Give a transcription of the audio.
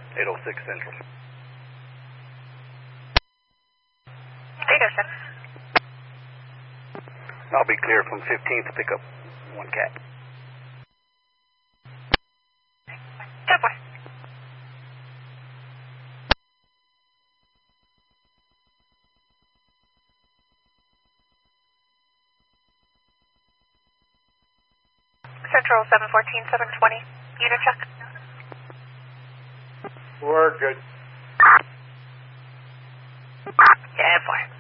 806 Central. 806. I'll be clear from 15th to pick up 1 cat. 10-4. Central 714, 720. Unit check. We're good. 10-4.